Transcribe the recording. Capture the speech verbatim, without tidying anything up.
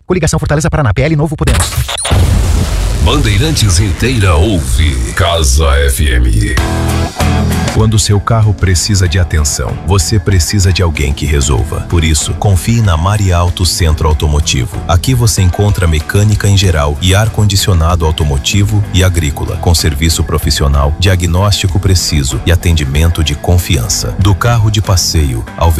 Coligação Fortaleza Paraná, P L Novo Podemos. Bandeirantes inteira ouve Casa F M. Quando seu carro precisa de atenção, você precisa de alguém que resolva. Por isso, confie na Mari Auto Centro Automotivo. Aqui você encontra mecânica em geral e ar-condicionado automotivo e agrícola, com serviço profissional, diagnóstico preciso e atendimento de confiança. Do carro de passeio ao